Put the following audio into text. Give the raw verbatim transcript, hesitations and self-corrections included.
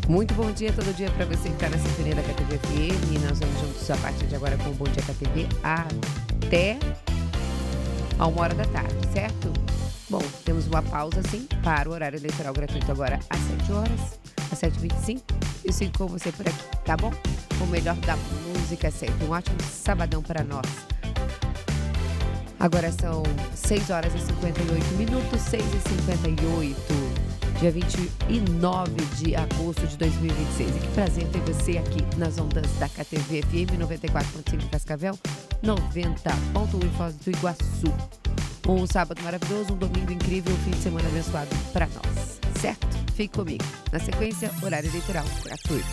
Muito bom dia, todo dia para você que está na sintonia da K T V F M. Nós vamos juntos a partir de agora com o Bom Dia K T V até a uma hora da tarde, certo? Bom, temos uma pausa, sim, para o horário eleitoral gratuito agora às sete horas, às sete e vinte e cinco. Eu sigo com você por aqui, tá bom? O melhor da música sempre. Um ótimo sabadão para nós. Agora são seis horas e cinquenta e oito minutos, seis e cinquenta e oito. Dia vinte e nove de agosto de dois mil e vinte e seis. E que prazer ter você aqui nas ondas da K T V F M noventa e quatro ponto cinco Cascavel, noventa ponto um em Foz do Iguaçu. Um sábado maravilhoso, um domingo incrível, um fim de semana abençoado para nós, certo? Fique comigo. Na sequência, horário eleitoral gratuito.